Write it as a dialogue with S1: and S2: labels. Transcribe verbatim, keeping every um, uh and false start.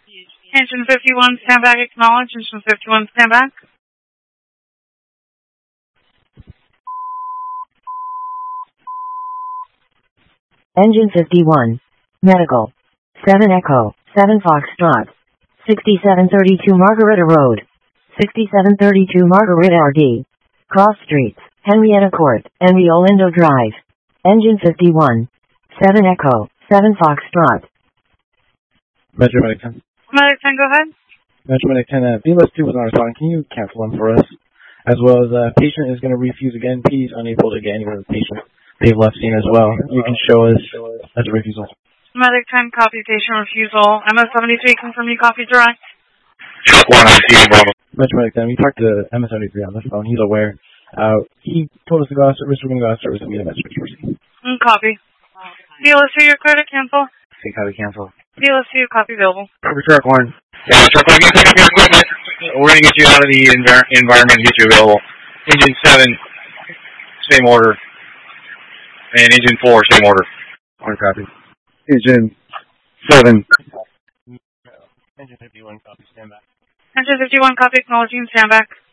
S1: Engine fifty-one, stand back, acknowledge. Engine fifty-one, stand back.
S2: Engine fifty-one, medical. seven Echo, seven Foxtrot. sixty-seven thirty-two Margarita Road. sixty-seven thirty-two Margarita R D. Cross Streets, Henrietta Court, and Rio Lindo Drive. Engine fifty-one, seven Echo, seven Foxtrot.
S3: Metro Medic ten.
S1: Medic ten, go ahead.
S3: Metro Medic ten, uh, B L S two was not responding. Can you cancel them for us? As well as, uh, patient is going to refuse again. P is unable to get anywhere with the patient. They've left scene as well. You can show us as a refusal.
S1: Medic ten, copy patient refusal. M S seventy-three, confirm you copy direct.
S4: One, I see you, Bravo.
S3: Metro Medic ten, we talked to M S seventy-three on the phone. He's aware. Uh, he told us to go out of service. We're going to go out of service and meet him at switch.
S1: Mm, copy. B L S two, your credit cancel.
S3: See, copy cancel.
S1: B L S two, copy available.
S3: Copy truck one.
S4: Yeah, truck one, get your equipment. We're going to get you out of the envir environment and get you available. Engine seven, same order. And engine four, same order.
S3: One copy. Engine seven.
S5: Engine fifty-one, copy, stand back.
S1: Engine fifty-one, copy, acknowledging, stand back.